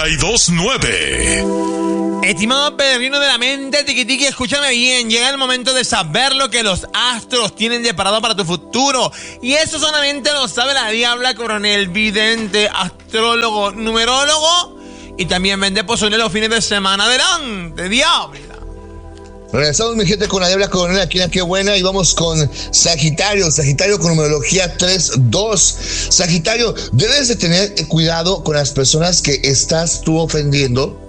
92.9. Estimado peregrino de la mente, tiquitiqui, escúchame bien. Llega el momento de saber lo que los astros tienen deparado para tu futuro. Y eso solamente lo sabe la diabla coronel, vidente, astrólogo, numerólogo. Y también vende pozole los fines de semana. Adelante, diabla. Regresamos, mi gente, con la diabla coronel aquí en Qué Buena, y vamos con Sagitario con numerología 3-2. Sagitario, debes de tener cuidado con las personas que estás tú ofendiendo,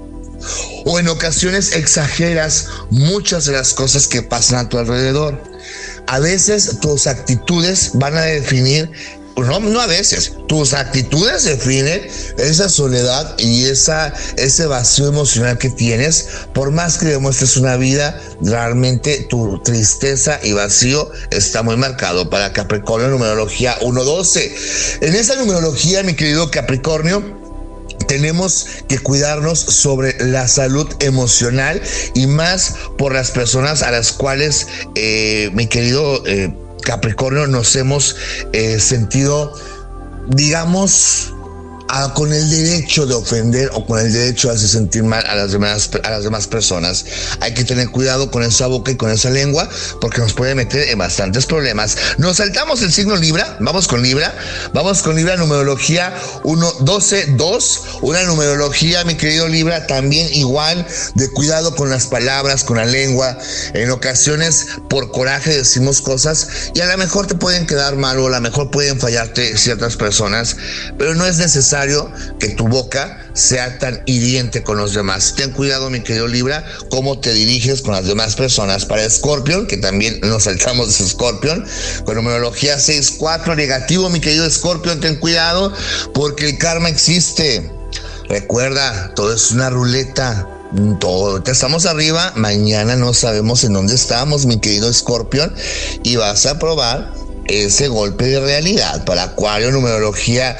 o en ocasiones exageras muchas de las cosas que pasan a tu alrededor. A veces tus actitudes van a definir, no a veces, tus actitudes definen esa soledad y ese vacío emocional que tienes. Por más que demuestres una vida, realmente tu tristeza y vacío está muy marcado. Para Capricornio, numerología 1-12. En esa numerología, mi querido Capricornio, tenemos que cuidarnos sobre la salud emocional, y más por las personas a las cuales, mi querido Capricornio, nos hemos sentido, digamos, con el derecho de ofender o con el derecho de hacer sentir mal a las demás personas. Hay que tener cuidado con esa boca y con esa lengua, porque nos puede meter en bastantes problemas. Nos saltamos el signo Libra, vamos con Libra, numerología 1-12-2, una numerología, mi querido Libra, también igual de cuidado con las palabras, con la lengua. En ocasiones, por coraje decimos cosas y a lo mejor te pueden quedar mal, o a lo mejor pueden fallarte ciertas personas, pero no es necesario que tu boca sea tan hiriente con los demás. Ten cuidado, mi querido Libra, cómo te diriges con las demás personas. Para Escorpión, que también nos saltamos de Escorpión, con numerología 6-4, negativo, mi querido Escorpión, ten cuidado, porque el karma existe. Recuerda, todo es una ruleta. Todo, estamos arriba, mañana no sabemos en dónde estamos, mi querido Escorpión, y vas a probar ese golpe de realidad. Para Acuario, numerología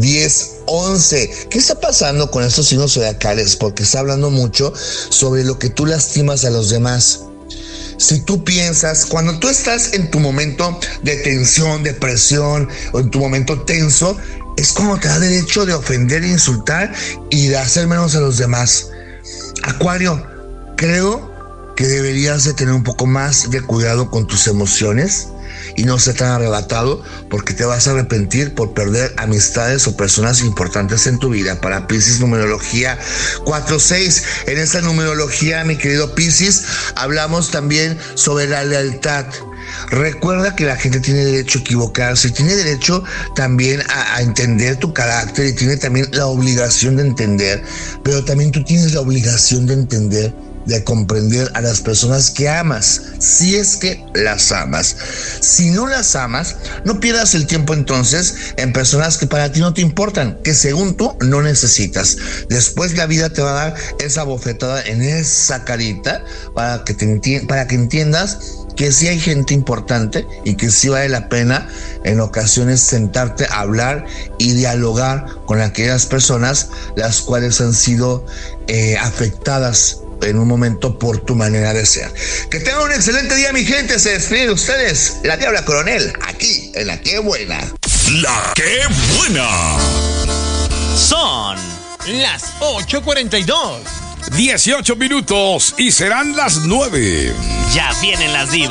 10-11. ¿Qué está pasando con estos signos zodiacales? Porque está hablando mucho sobre lo que tú lastimas a los demás. Si tú piensas, cuando tú estás en tu momento de tensión, de presión, o en tu momento tenso, es como te da derecho de ofender, insultar y de hacer menos a los demás. Acuario, creo que deberías de tener un poco más de cuidado con tus emociones y no ser tan arrebatado, porque te vas a arrepentir por perder amistades o personas importantes en tu vida. Para Piscis, numerología 4-6. En esta numerología, mi querido Piscis, hablamos también sobre la lealtad. Recuerda que la gente tiene derecho a equivocarse, tiene derecho también a entender tu carácter, y tiene también la obligación de entender, pero también tú tienes la obligación de entender, de comprender a las personas que amas, si es que las amas. Si no las amas, no pierdas el tiempo entonces en personas que para ti no te importan, que según tú no necesitas. Después la vida te va a dar esa bofetada en esa carita para que entiendas que sí hay gente importante y que sí vale la pena en ocasiones sentarte a hablar y dialogar con aquellas personas las cuales han sido afectadas en un momento por tu manera de ser. Que tengan un excelente día, mi gente. Se despide de ustedes la diabla coronel, aquí en La Qué Buena. La Qué Buena. Son las 8:42. 18 minutos y serán las 9. Ya vienen las divas.